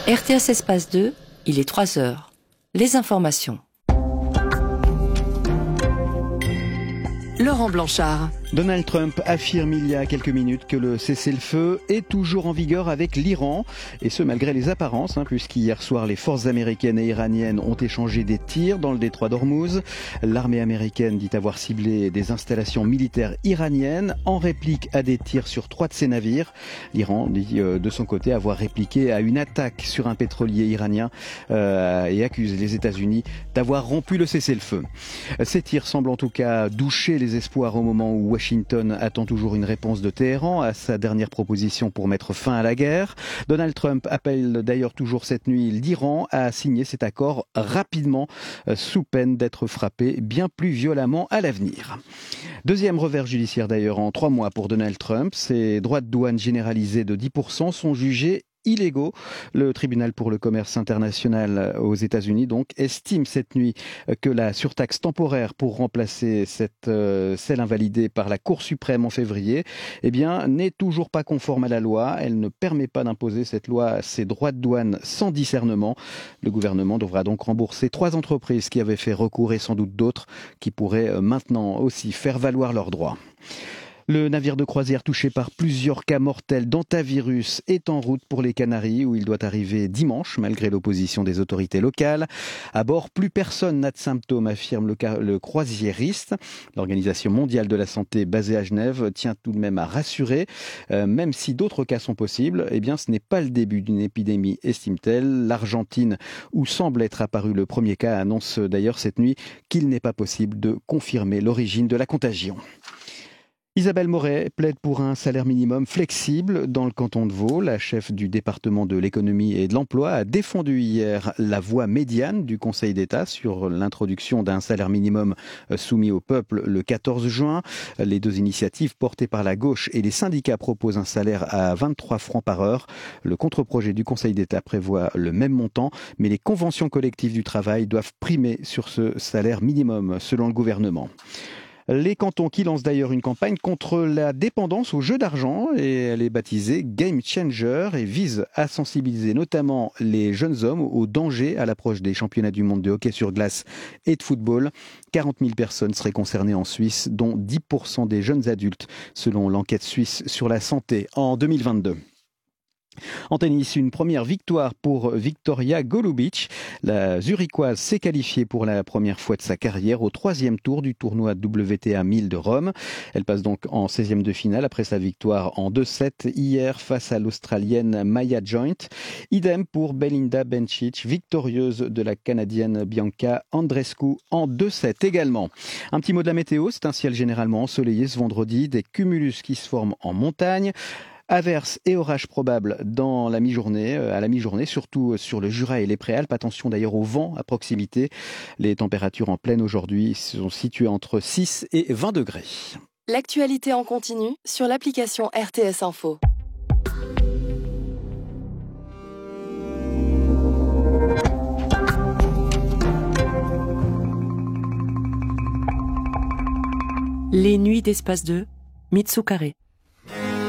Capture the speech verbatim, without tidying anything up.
R T S Espace deux, il est trois heures. Les informations. Laurent Blanchard. Donald Trump affirme il y a quelques minutes que le cessez-le-feu est toujours en vigueur avec l'Iran, et ce malgré les apparences, hein, puisqu'hier soir les forces américaines et iraniennes ont échangé des tirs dans le détroit d'Ormuz. L'armée américaine dit avoir ciblé des installations militaires iraniennes en réplique à des tirs sur trois de ses navires. L'Iran dit euh, de son côté avoir répliqué à une attaque sur un pétrolier iranien euh, et accuse les États-Unis d'avoir rompu le cessez-le-feu. Ces tirs semblent en tout cas doucher les espoirs au moment où Washington attend toujours une réponse de Téhéran à sa dernière proposition pour mettre fin à la guerre. Donald Trump appelle d'ailleurs toujours cette nuit l'Iran à signer cet accord rapidement, sous peine d'être frappé bien plus violemment à l'avenir. Deuxième revers judiciaire d'ailleurs en trois mois pour Donald Trump. Ses droits de douane généralisés de dix pour cent sont jugés illégaux. Le tribunal pour le commerce international aux États-Unis donc estime cette nuit que la surtaxe temporaire pour remplacer cette euh, celle invalidée par la Cour suprême en février, eh bien n'est toujours pas conforme à la loi. Elle ne permet pas d'imposer cette loi à ses droits de douane sans discernement. Le gouvernement devra donc rembourser trois entreprises qui avaient fait recours et sans doute d'autres qui pourraient maintenant aussi faire valoir leurs droits. Le navire de croisière touché par plusieurs cas mortels d'hantavirus est en route pour les Canaries où il doit arriver dimanche malgré l'opposition des autorités locales. À bord, plus personne n'a de symptômes, affirme le, le croisiériste. L'Organisation mondiale de la santé basée à Genève tient tout de même à rassurer. Euh, même si d'autres cas sont possibles, eh bien ce n'est pas le début d'une épidémie, estime-t-elle. L'Argentine, où semble être apparu le premier cas, annonce d'ailleurs cette nuit qu'il n'est pas possible de confirmer l'origine de la contagion. Isabelle Moret plaide pour un salaire minimum flexible dans le canton de Vaud. La chef du département de l'économie et de l'emploi a défendu hier la voix médiane du Conseil d'État sur l'introduction d'un salaire minimum soumis au peuple le quatorze juin. Les deux initiatives portées par la gauche et les syndicats proposent un salaire à vingt-trois francs par heure. Le contre-projet du Conseil d'État prévoit le même montant, mais les conventions collectives du travail doivent primer sur ce salaire minimum, selon le gouvernement. Les cantons qui lancent d'ailleurs une campagne contre la dépendance aux jeux d'argent et elle est baptisée Game Changer et vise à sensibiliser notamment les jeunes hommes au danger à l'approche des championnats du monde de hockey sur glace et de football. quarante mille personnes seraient concernées en Suisse, dont dix pour cent des jeunes adultes, selon l'enquête suisse sur la santé en deux mille vingt-deux. En tennis, une première victoire pour Victoria Golubic. La Zurichoise s'est qualifiée pour la première fois de sa carrière au troisième tour du tournoi W T A mille de Rome. Elle passe donc en seizième de finale après sa victoire en deux sept hier face à l'Australienne Maya Joint. Idem pour Belinda Bencic, victorieuse de la Canadienne Bianca Andreescu en deux sept également. Un petit mot de la météo, c'est un ciel généralement ensoleillé ce vendredi, des cumulus qui se forment en montagne. Averses et orages probables dans la mi-journée, à la mi-journée, surtout sur le Jura et les Préalpes. Attention d'ailleurs au vent à proximité. Les températures en pleine aujourd'hui sont situées entre six et vingt degrés. L'actualité en continu sur l'application R T S Info. Les nuits d'Espace deux, Mitsukare.